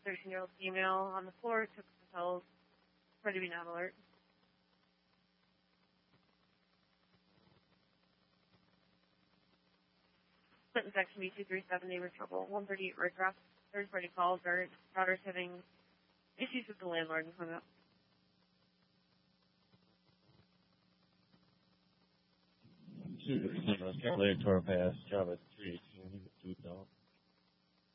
13-year-old female on the floor, took some pills, ready to be not alert. Clinton section B237, neighbor trouble, 138 Redcross, third-party calls, our daughter's having issues with the landlord and hung up. Later Toro Pass, Java 318, 2 down.